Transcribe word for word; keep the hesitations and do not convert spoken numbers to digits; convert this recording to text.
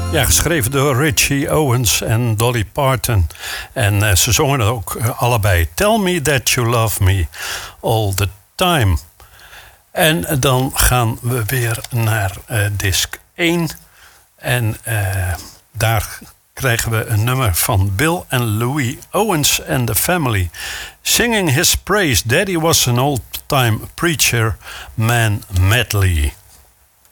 Ja, geschreven door Richie Owens en Dolly Parton. En uh, ze zongen ook uh, allebei. Tell me that you love me all the time. En uh, dan gaan we weer naar uh, disc één. En uh, daar krijgen we een nummer van Bill en Louis Owens and the Family. Singing his praise, Daddy was an old-time preacher man medley.